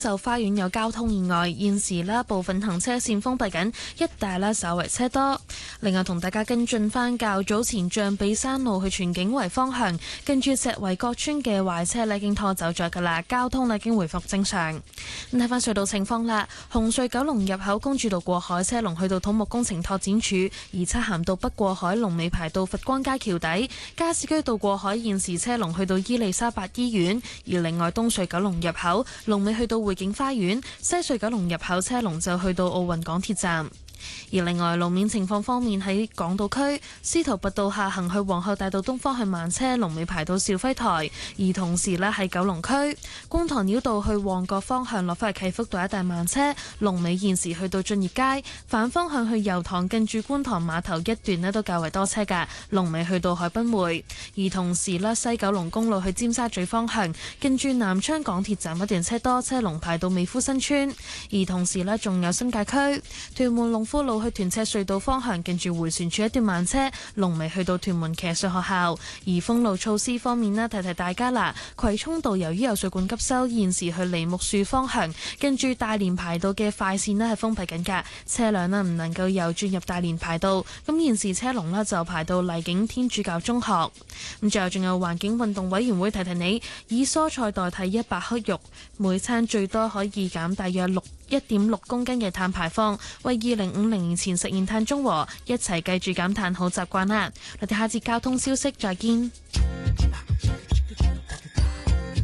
就花園有交通意外，現時部分行車線封閉緊，一帶稍為車多。另外同大家跟進返較早前象鼻山路去荃景圍方向，跟住石圍角村嘅壞車已經拖走咗㗎啦，交通已經回復正常。咁睇返隧道情況啦，紅隧九龍入口公主道過海車龍去到土木工程拓展處，而漆咸道北過海龍尾排到佛光街橋底，加士居道過海現時車龍去到伊利沙伯醫院，而另外東隧九龍入口龍尾去到匯景花園，西隧九龍入口車龍就去到奧運港鐵站。而另外路面情況方面，喺港島區司徒拔道下行去皇后大道東方向慢車，龍尾排到肇輝台；而同時喺九龍區觀塘繞道去旺角方向落返去啟福道一帶慢車，龍尾現時去到駿業街；反方向去油塘近住觀塘碼頭一段都較為多車㗎，龍尾去到海濱匯。而同時西九龍公路去尖沙咀方向近住南昌港鐵站一段車多，車龍排到美孚新村。而同時仲有新界區屯門龍富路去屯赤隧道方向，近住迴旋處一段慢車，龍尾去到屯門騎術學校。而封路措施方面提提大家啦，葵涌道由於有水管急修，現時去梨木樹方向，近住大連排道嘅快線係封閉緊㗎，車輛唔能夠右轉入大連排道。咁現時車龍就排到荔景天主教中學。咁最後仲有環境運動委員會提提你，以蔬菜代替一百克肉，每餐最多可以減大約1.6公斤嘅碳排放，為2050年前實現碳中和，一齊繼續減碳好習慣啦！我哋下節交通消息再見。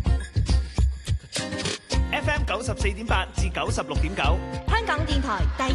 FM 94.8至96.9， 香港電台第